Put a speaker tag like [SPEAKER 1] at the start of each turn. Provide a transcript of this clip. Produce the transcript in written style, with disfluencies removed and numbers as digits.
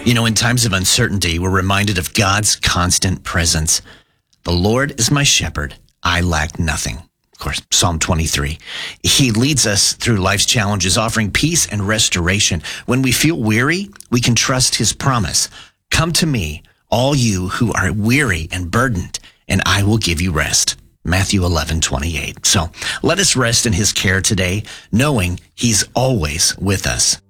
[SPEAKER 1] You know, in times of uncertainty, we're reminded of God's constant presence. The Lord is my shepherd. I lack nothing. Of course, Psalm 23. He leads us through life's challenges, offering peace and restoration. When we feel weary, we can trust his promise. Come to me, all you who are weary and burdened, and I will give you rest. Matthew 11:28. So let us rest in his care today, knowing he's always with us.